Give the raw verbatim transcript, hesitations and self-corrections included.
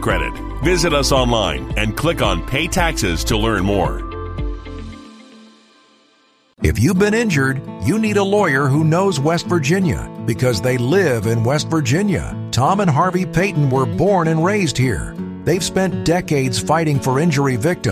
credit. Visit us online and click on Pay Taxes to learn more. If you've been injured, you need a lawyer who knows West Virginia because they live in West Virginia. Tom and Harvey Payton were born and raised here. They've spent decades fighting for injury victims.